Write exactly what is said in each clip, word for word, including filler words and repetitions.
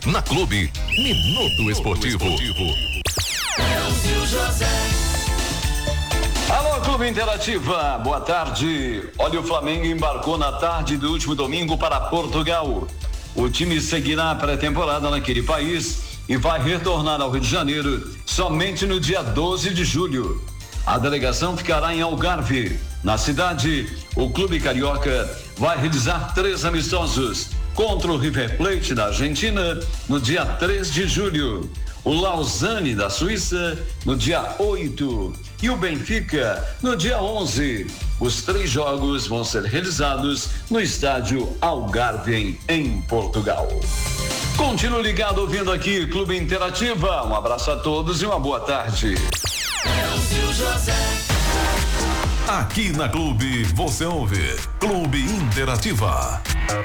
Na Clube, Minuto Esportivo. Alô, Clube Interativa, boa tarde. Olha, o Flamengo embarcou na tarde do último domingo para Portugal. O time seguirá a pré-temporada naquele país e vai retornar ao Rio de Janeiro somente no dia doze de julho. A delegação ficará em Algarve. Na cidade, o clube carioca vai realizar três amistosos contra o River Plate da Argentina no dia três de julho, o Lausanne da Suíça no dia oito e o Benfica no dia onze. Os três jogos vão ser realizados no estádio Algarve, em Portugal. Continue ligado ouvindo aqui Clube Interativa. Um abraço a todos e uma boa tarde. Aqui na Clube você ouve Clube Interativa.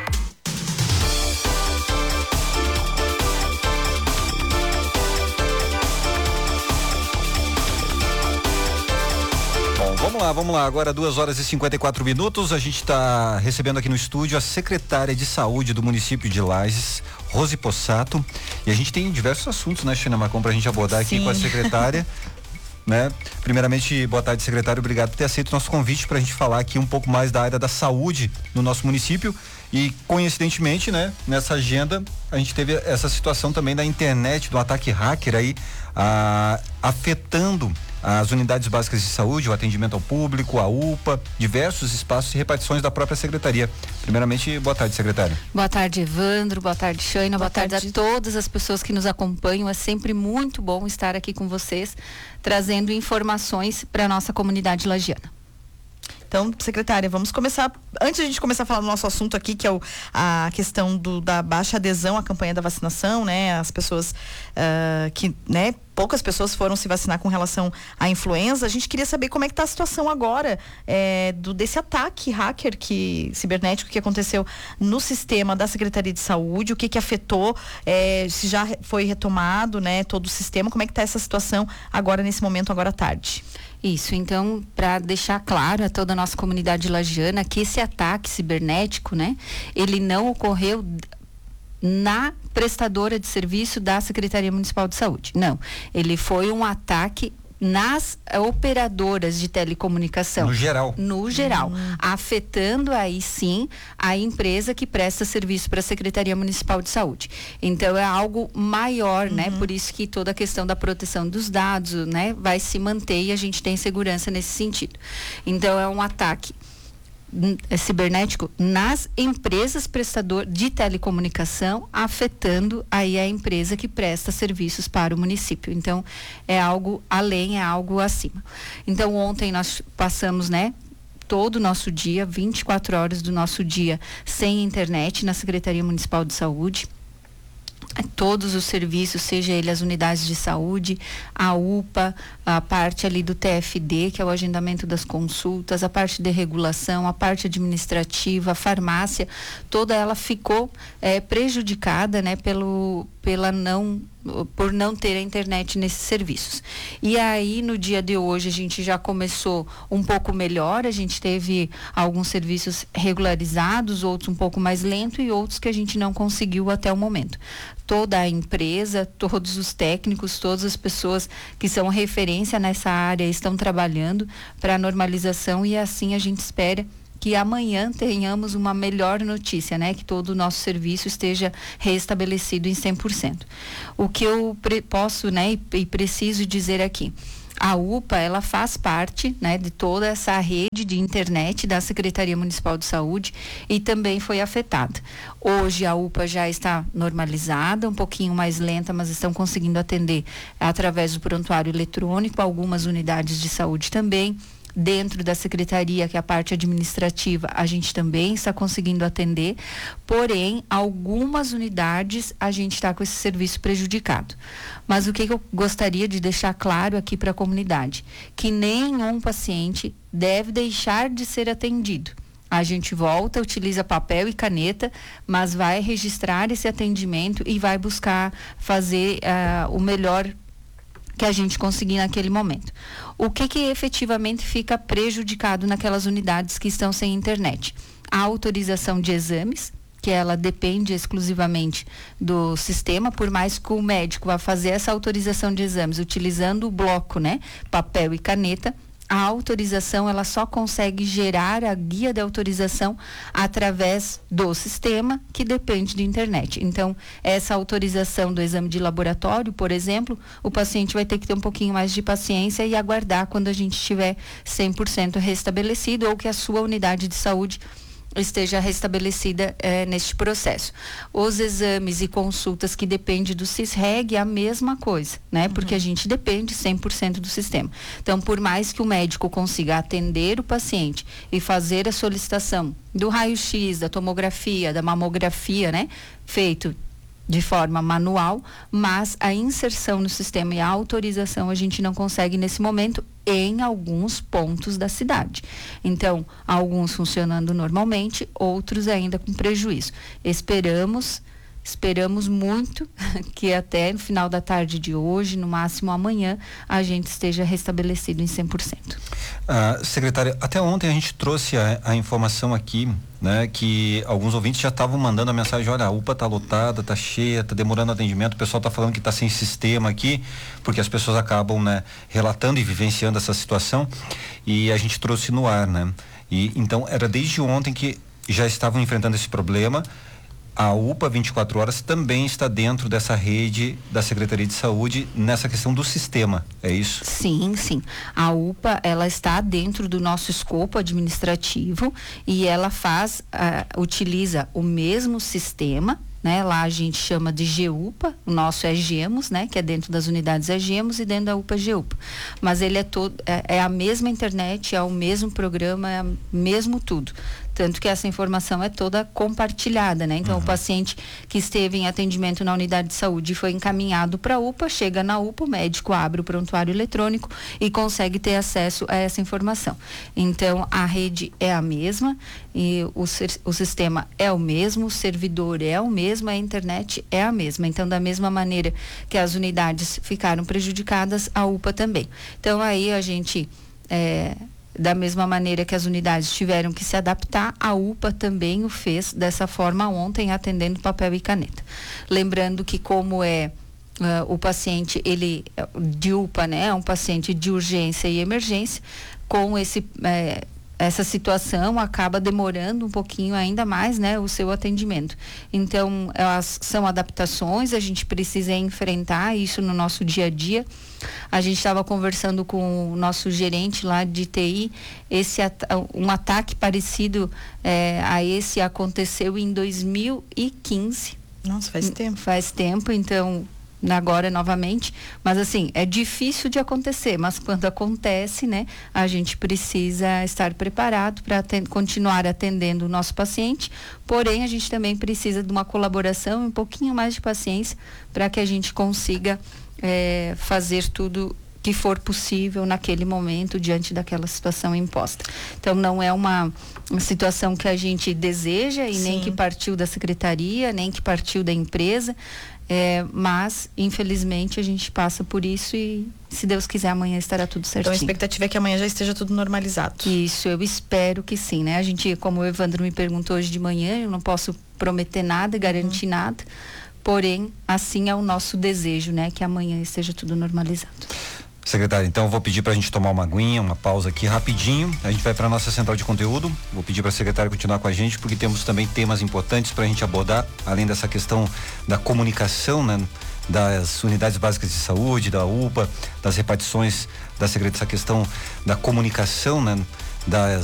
Bom, vamos lá, vamos lá. Agora duas horas e cinquenta e quatro minutos. A gente está recebendo aqui no estúdio a secretária de saúde do município de Lages, Rose Possato. E a gente tem diversos assuntos, né, China Marcon, pra gente abordar aqui. Sim. Com a secretária. Né? Primeiramente, boa tarde, secretário, obrigado por ter aceito o nosso convite para a gente falar aqui um pouco mais da área da saúde no nosso município e, coincidentemente, né, nessa agenda a gente teve essa situação também da internet, do ataque hacker aí, ah, afetando as unidades básicas de saúde, o atendimento ao público, a U P A, diversos espaços e repartições da própria secretaria. Primeiramente, boa tarde, secretário. Boa tarde, Evandro, boa tarde, Shaina, boa, boa tarde. tarde a todas as pessoas que nos acompanham. É sempre muito bom estar aqui com vocês, trazendo informações para a nossa comunidade lagiana. Então, secretária, vamos começar, antes de a gente começar a falar do nosso assunto aqui, que é o, a questão do, da baixa adesão à campanha da vacinação, né? As pessoas uh, que, né? Poucas pessoas foram se vacinar com relação à influenza. A gente queria saber como é que está a situação agora é, do, desse ataque hacker que, cibernético que aconteceu no sistema da Secretaria de Saúde, o que que afetou, é, se já foi retomado, né? Todo o sistema, como é que está essa situação agora, nesse momento, agora à tarde? Isso, então, para deixar claro a toda a nossa comunidade lagiana que esse ataque cibernético, né, ele não ocorreu na prestadora de serviço da Secretaria Municipal de Saúde. Não, ele foi um ataque nas operadoras de telecomunicação. No geral. No geral, hum. afetando aí sim a empresa que presta serviço para a Secretaria Municipal de Saúde. Então é algo maior, uhum. né? Por isso que toda a questão da proteção dos dados, né, vai se manter e a gente tem segurança nesse sentido. Então é um ataque É cibernético nas empresas prestador de telecomunicação, afetando aí a empresa que presta serviços para o município. Então, é algo além, é algo acima. Então, ontem nós passamos, né, todo o nosso dia, vinte e quatro horas do nosso dia sem internet na Secretaria Municipal de Saúde. Todos os serviços, seja ele as unidades de saúde, a U P A, a parte ali do T F D, que é o agendamento das consultas, a parte de regulação, a parte administrativa, a farmácia, toda ela ficou é, prejudicada, né, pelo, pela não, por não ter a internet nesses serviços. E aí, no dia de hoje, a gente já começou um pouco melhor, a gente teve alguns serviços regularizados, outros um pouco mais lento e outros que a gente não conseguiu até o momento. Toda a empresa, todos os técnicos, todas as pessoas que são referência nessa área estão trabalhando para a normalização e assim a gente espera que amanhã tenhamos uma melhor notícia, né? Que todo o nosso serviço esteja restabelecido em cem por cento. O que eu pre- posso, né, e, e preciso dizer aqui, a U P A, ela faz parte, né, de toda essa rede de internet da Secretaria Municipal de Saúde e também foi afetada. Hoje a U P A já está normalizada, um pouquinho mais lenta, mas estão conseguindo atender através do prontuário eletrônico, algumas unidades de saúde também. Dentro da secretaria, que é a parte administrativa, a gente também está conseguindo atender, porém, algumas unidades a gente está com esse serviço prejudicado. Mas o que, que eu gostaria de deixar claro aqui para a comunidade? Que nenhum paciente deve deixar de ser atendido. A gente volta, utiliza papel e caneta, mas vai registrar esse atendimento e vai buscar fazer uh, o melhor que a gente conseguir naquele momento. O que que efetivamente fica prejudicado naquelas unidades que estão sem internet? A autorização de exames, que porque ela depende exclusivamente do sistema, por mais que o médico vá fazer essa autorização de exames utilizando o bloco, né, papel e caneta, a autorização ela só consegue gerar a guia de autorização através do sistema, que depende da internet. Então, essa autorização do exame de laboratório, por exemplo, o paciente vai ter que ter um pouquinho mais de paciência e aguardar quando a gente estiver cem por cento restabelecido ou que a sua unidade de saúde esteja restabelecida eh, neste processo. Os exames e consultas que dependem do CISREG é a mesma coisa, né? Uhum. Porque a gente depende cem por cento do sistema. Então, por mais que o médico consiga atender o paciente e fazer a solicitação do raio-x, da tomografia, da mamografia, né? Feito de forma manual, mas a inserção no sistema e a autorização a gente não consegue nesse momento em alguns pontos da cidade. Então, alguns funcionando normalmente, outros ainda com prejuízo. Esperamos, esperamos muito que até no final da tarde de hoje, no máximo amanhã, a gente esteja restabelecido em cem por cento. Ah, secretária, até ontem a gente trouxe a, a informação aqui, né, que alguns ouvintes já estavam mandando a mensagem: olha, a U P A tá lotada, tá cheia, tá demorando atendimento, o pessoal tá falando que tá sem sistema aqui, porque as pessoas acabam, né, relatando e vivenciando essa situação, e a gente trouxe no ar, né? E então era desde ontem que já estavam enfrentando esse problema. A U P A vinte e quatro horas também está dentro dessa rede da Secretaria de Saúde nessa questão do sistema, é isso? Sim, sim. A U P A, ela está dentro do nosso escopo administrativo e ela faz, uh, utiliza o mesmo sistema, né? Lá a gente chama de G U P A, o nosso é GEMOS, né? Que é dentro das unidades é GEMOS e dentro da U P A G U P A. Mas ele é todo, é, é a mesma internet, é o mesmo programa, é o mesmo tudo. Tanto que essa informação é toda compartilhada, né? Então, uhum. o paciente que esteve em atendimento na unidade de saúde foi encaminhado para a U P A, chega na U P A, o médico abre o prontuário eletrônico e consegue ter acesso a essa informação. Então, a rede é a mesma e o, o sistema é o mesmo, o servidor é o mesmo, a internet é a mesma. Então, da mesma maneira que as unidades ficaram prejudicadas, a U P A também. Então, aí a gente... É, da mesma maneira que as unidades tiveram que se adaptar, a U P A também o fez dessa forma ontem, atendendo papel e caneta. Lembrando que como é uh, o paciente, ele de U P A, né, é um paciente de urgência e emergência, com esse eh, essa situação acaba demorando um pouquinho ainda mais, né, o seu atendimento. Então, elas são adaptações, a gente precisa enfrentar isso no nosso dia a dia. A gente estava conversando com o nosso gerente lá de T I, esse at- um ataque parecido é, a esse aconteceu em dois mil e quinze. Nossa, faz tempo. Faz tempo, então... agora novamente, mas assim, é difícil de acontecer, mas quando acontece, né, a gente precisa estar preparado para atend- continuar atendendo o nosso paciente, porém a gente também precisa de uma colaboração e um pouquinho mais de paciência para que a gente consiga é, fazer tudo que for possível naquele momento diante daquela situação imposta. Então não é uma, uma situação que a gente deseja e Sim. nem que partiu da secretaria, nem que partiu da empresa. É, mas, infelizmente, a gente passa por isso e, se Deus quiser, amanhã estará tudo certinho. Então, a expectativa é que amanhã já esteja tudo normalizado. Isso, eu espero que sim, né? A gente, como o Evandro me perguntou hoje de manhã, eu não posso prometer nada, garantir uhum. nada, porém, assim é o nosso desejo, né? Que amanhã esteja tudo normalizado. Secretário, então eu vou pedir para a gente tomar uma aguinha, uma pausa aqui rapidinho. A gente vai para a nossa central de conteúdo. Vou pedir para a secretária continuar com a gente, porque temos também temas importantes para a gente abordar, além dessa questão da comunicação, né, das unidades básicas de saúde, da U P A, das repartições da secretaria, essa questão da comunicação, né, das